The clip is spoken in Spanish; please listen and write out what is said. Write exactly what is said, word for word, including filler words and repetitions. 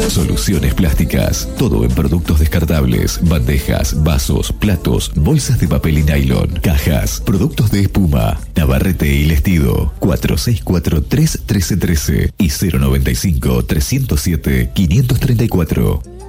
Soluciones Plásticas. Todo en productos descartables, bandejas, vasos, platos, bolsas de papel y nylon, cajas, productos de espuma. Navarrete y Lestido. cuatro seis cuatro, tres uno tres uno tres y cero noventa y cinco, trescientos siete, quinientos treinta y cuatro.